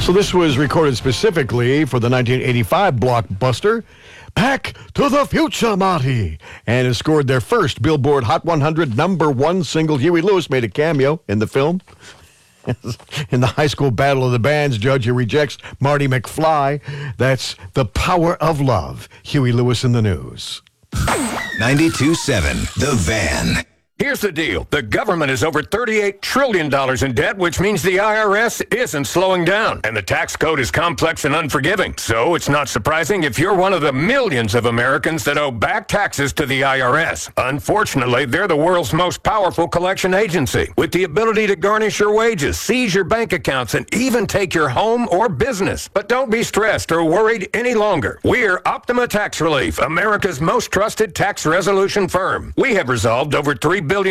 So this was recorded specifically for the 1985 blockbuster Back to the Future, Marty, and it scored their first Billboard Hot 100 #1 single. Huey Lewis made a cameo in the film. In the high school battle of the bands, Judge rejects Marty McFly. That's The Power of Love. Huey Lewis in the news. 92.7 The Van. Here's the deal. The government is over $38 trillion in debt, which means the IRS isn't slowing down. And the tax code is complex and unforgiving. So it's not surprising if you're one of the millions of Americans that owe back taxes to the IRS. Unfortunately, they're the world's most powerful collection agency, with the ability to garnish your wages, seize your bank accounts, and even take your home or business. But don't be stressed or worried any longer. We're Optima Tax Relief, America's most trusted tax resolution firm. We have resolved over $3